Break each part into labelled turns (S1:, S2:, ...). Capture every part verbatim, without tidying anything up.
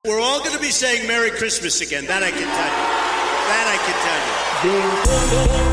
S1: We're all going to be saying Merry Christmas again. That I can tell you. That I can tell you.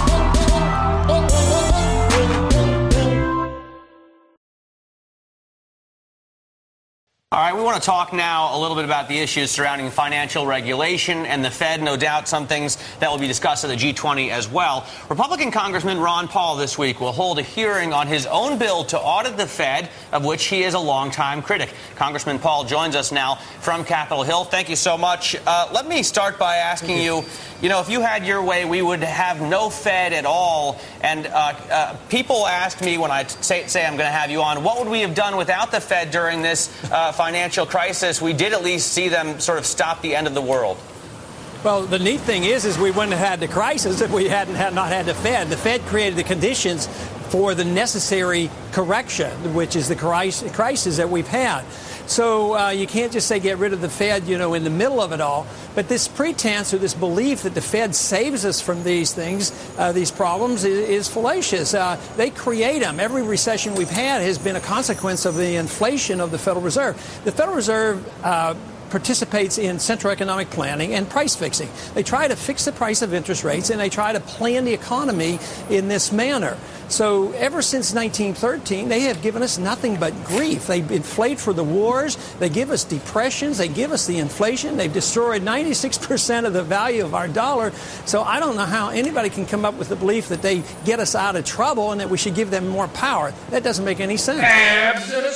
S2: All right, we want to talk now a little bit about the issues surrounding financial regulation and the Fed. No doubt some things that will be discussed at the G twenty as well. Republican Congressman Ron Paul this week will hold a hearing on his own bill to audit the Fed, of which he is a longtime critic. Congressman Paul joins us now from Capitol Hill. Thank you so much. Uh, let me start by asking you, you know, if you had your way, we would have no Fed at all. And uh, uh, people ask me when I say, say I'm going to have you on, what would we have done without the Fed during this uh, financial crisis? We did at least see them sort of stop the end of the world.
S3: Well, the neat thing is, is we wouldn't have had the crisis if we hadn't had not had the Fed. The Fed created the conditions for the necessary correction, which is the crisis that we've had. So uh, you can't just say get rid of the Fed, you know, in the middle of it all. But this pretense or this belief that the Fed saves us from these things, uh, these problems, is, is fallacious. Uh, they create them. Every recession we've had has been a consequence of the inflation of the Federal Reserve. The Federal Reserve uh, participates in central economic planning and price fixing. They try to fix the price of interest rates, and they try to plan the economy in this manner. So ever since nineteen thirteen, they have given us nothing but grief. They inflate for the wars. They give us depressions. They give us the inflation. They've destroyed ninety-six percent of the value of our dollar. So I don't know how anybody can come up with the belief that they get us out of trouble and that we should give them more power. That doesn't make any sense.